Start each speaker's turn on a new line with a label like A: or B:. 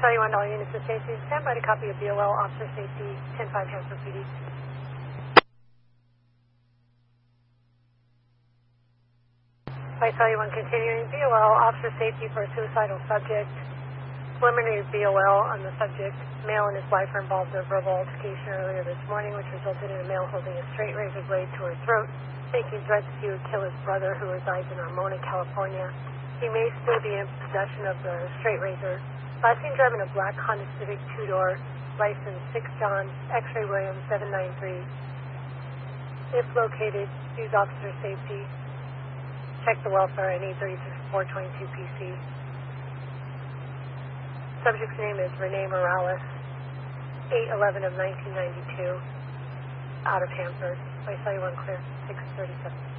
A: 531 all units of safety. Stand by to copy a BOL, officer safety, 10-5 Hanford PD. 531 continuing BOL, officer safety for a suicidal subject. Preliminary BOL on the subject. Male and his wife were involved in a verbal altercation earlier this morning, which resulted in a male holding a straight razor blade to her throat, making threats he would kill his brother, who resides in Armona, California. He may still be in possession of the straight razor. Last seen driving a black Honda Civic two-door, license 6 John, X-ray Williams 793. If located, use officer safety. Check the welfare at 836-422 PC. Subject's name is Renee Morales, 8/11 of 1992, out of Hanford. 531 clear, 637.